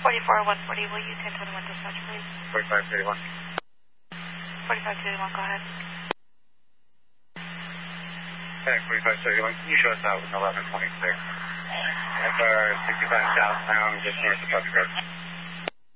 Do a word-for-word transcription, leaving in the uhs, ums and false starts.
forty-four one forty, will you ten twenty-one dispatch, please? forty-five thirty-one. forty-five thirty-one, go ahead. Okay, forty-five thirty-one, can you show us out with eleven twenty-six? F R sixty-five southbound, just north of Buckford.